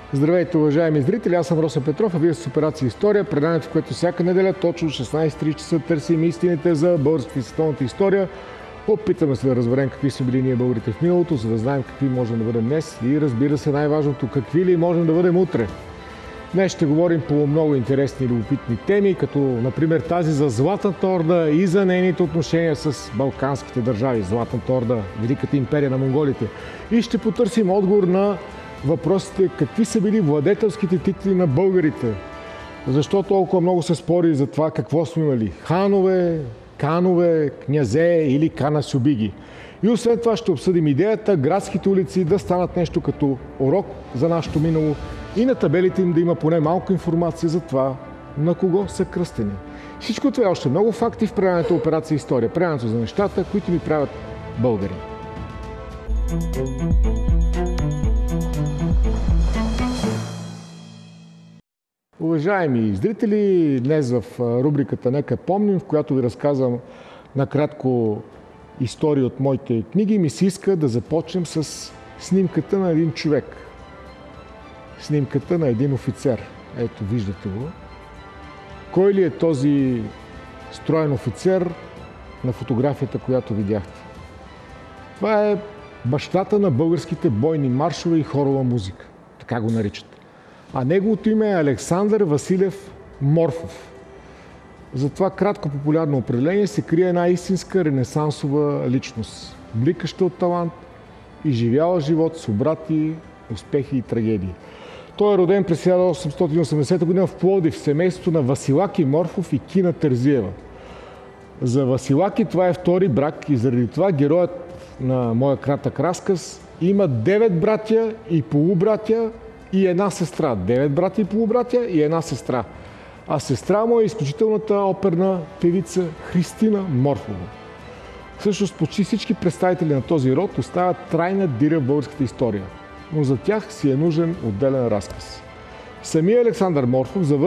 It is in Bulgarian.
Здравейте, уважаеми зрители, аз съм Росен Петров, а вие с Операция История, преданието, в което всяка неделя точно 16:30 часа търсим истините за българската и световната история. Опитаме се да разберем какви са били ние българите в миналото, за да знаем какви можем да бъдем днес и, разбира се, най-важното, какви ли можем да бъдем утре. Днес ще говорим по много интересни и любопитни теми, като например тази за Златната орда и за нейните отношения с балканските държави. Златната орда, Великата империя на монголите. И ще потърсим отговор на въпросите какви са били владетелските титли на българите. Защо толкова много се спори за това какво сме имали? Ханове, канове, князе или канасюбиги. И освен това ще обсъдим идеята градските улици да станат нещо като урок за нашето минало и на табелите им да има поне малко информация за това на кого са кръстени. Всичко това е още много факти в предаването Операция История. Предаването за нещата, които ни правят българи. Уважаеми зрители, днес в рубриката "Нека помним", в която ви разказвам накратко истории от моите книги, ми се иска да започнем с снимката на един човек. Снимката на един офицер. Ето, виждате го. Кой ли е този строен офицер на фотографията, която видяхте? Това е бащата на българските бойни маршове и хорова музика. Така го наричат. А неговото име е Александър Василев Морфов. За това кратко популярно определение се крие една истинска ренесансова личност. Бликаща от талант, изживяла живот с обрати, успехи и трагедии. Той е роден през 1880 година в Пловдив, в семейството на Василаки Морфов и Кина Терзиева. За Василаки това е втори брак и заради това героят на моя кратък разказ има 9 братя и полубратя и една сестра. 9 братя и полубратя и една сестра. А сестра му е изключителната оперна певица Христина Морфова. Всъщност почти всички представители на този род остават трайна диря в българската история. Но за тях си е нужен отделен разказ. Самия Александър Морфов завърши